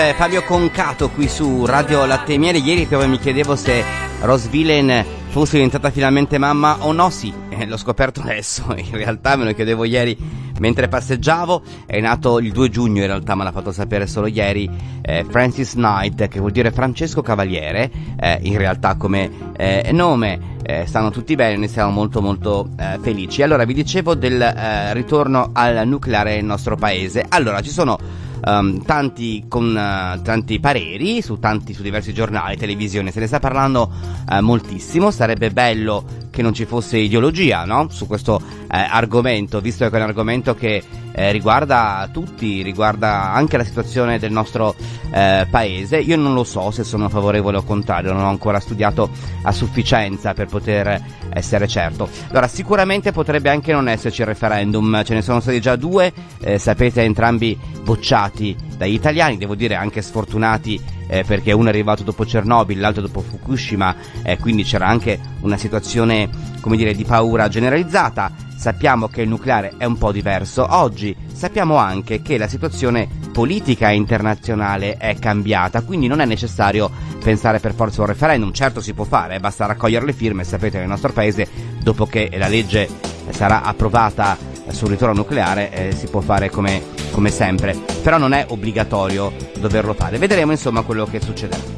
Fabio Concato qui su Radio Latte e Miele. Ieri proprio mi chiedevo se Rose Villain fosse diventata finalmente mamma o no. Sì, l'ho scoperto adesso. In realtà me lo chiedevo ieri mentre passeggiavo. È nato il 2 giugno, in realtà me l'ha fatto sapere solo ieri, Francis Knight, che vuol dire Francesco Cavaliere, in realtà come nome. Stanno tutti bene, ne siamo molto molto felici. Allora, vi dicevo del ritorno al nucleare nel nostro paese. Allora, ci sono tanti pareri su diversi giornali, televisione, se ne sta parlando moltissimo. Sarebbe bello che non ci fosse ideologia, no? Su questo argomento, visto che è un argomento che riguarda tutti, riguarda anche la situazione del nostro paese. Io non lo so se sono favorevole o contrario, non ho ancora studiato a sufficienza per poter essere certo. Allora, sicuramente potrebbe anche non esserci il referendum, ce ne sono stati già due, sapete, entrambi bocciati dagli italiani, devo dire anche sfortunati, perché uno è arrivato dopo Chernobyl, l'altro dopo Fukushima, quindi c'era anche una situazione, come dire, di paura generalizzata. Sappiamo che il nucleare è un po' diverso oggi, sappiamo anche che la situazione politica internazionale è cambiata, quindi non è necessario pensare per forza a un referendum. Certo, si può fare, basta raccogliere le firme. Sapete, nel nostro paese, dopo che la legge sarà approvata sul ritorno nucleare, si può fare come sempre, però non è obbligatorio doverlo fare. Vedremo insomma quello che succederà.